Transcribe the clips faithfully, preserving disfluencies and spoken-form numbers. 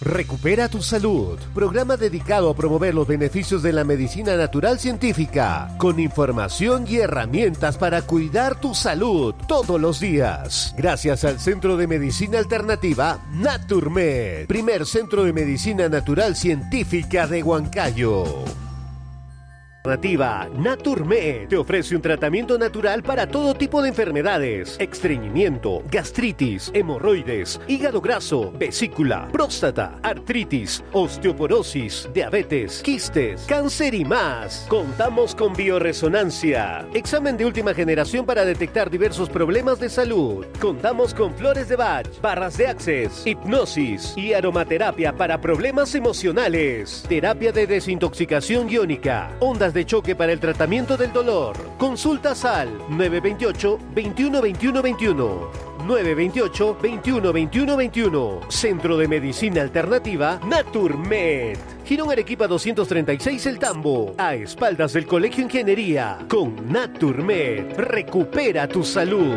Recupera tu salud, programa dedicado a promover los beneficios de la medicina natural científica, con información y herramientas para cuidar tu salud todos los días. Gracias al Centro de Medicina Alternativa Naturmed, primer centro de medicina natural científica de Huancayo. Alternativa Naturmed te ofrece un tratamiento natural para todo tipo de enfermedades: estreñimiento, gastritis, hemorroides, hígado graso, vesícula, próstata, artritis, osteoporosis, diabetes, quistes, cáncer y más. Contamos con bioresonancia, examen de última generación para detectar diversos problemas de salud. Contamos con flores de Bach, barras de Access, hipnosis y aromaterapia para problemas emocionales, terapia de desintoxicación iónica, ondas de choque para el tratamiento del dolor. Consultas al nueve dos ocho, veintiuno, veintiuno, veintiuno. nueve dos ocho, veintiuno, veintiuno, veintiuno. Centro de Medicina Alternativa Naturmed. Girón Arequipa doscientos treinta y seis El Tambo, a espaldas del Colegio Ingeniería. Con Naturmed, recupera tu salud.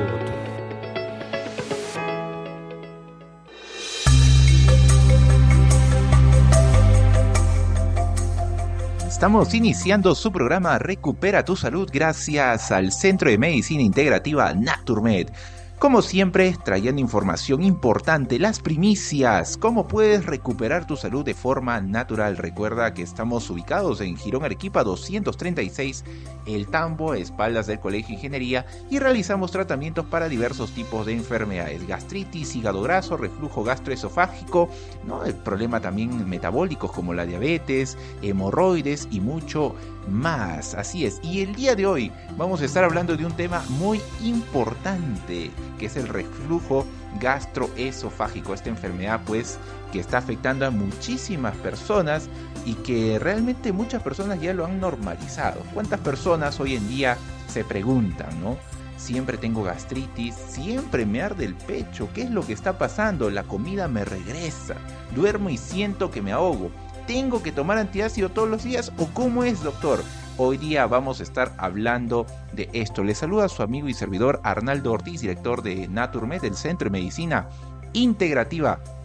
Estamos iniciando su programa Recupera tu Salud gracias al Centro de Medicina Integrativa Naturmed. Como siempre, trayendo información importante, las primicias, cómo puedes recuperar tu salud de forma natural. Recuerda que estamos ubicados en Girón Arequipa doscientos treinta y seis El Tambo, a espaldas del Colegio Ingeniería, y realizamos tratamientos para diversos tipos de enfermedades: gastritis, hígado graso, reflujo gastroesofágico, ¿no? El problema también metabólicos como la diabetes, hemorroides y mucho más. Así es, y el día de hoy vamos a estar hablando de un tema muy importante, que es el reflujo gastroesofágico. Esta enfermedad pues que está afectando a muchísimas personas y que realmente muchas personas ya lo han normalizado. ¿Cuántas personas hoy en día se preguntan, no? Siempre tengo gastritis, siempre me arde el pecho, ¿qué es lo que está pasando? La comida me regresa, duermo y siento que me ahogo. ¿Tengo que tomar antiácido todos los días o cómo es, doctor? Hoy día vamos a estar hablando de esto. Les saluda su amigo y servidor Arnaldo Ortiz, director de Naturmed, el Centro de Medicina Integrativa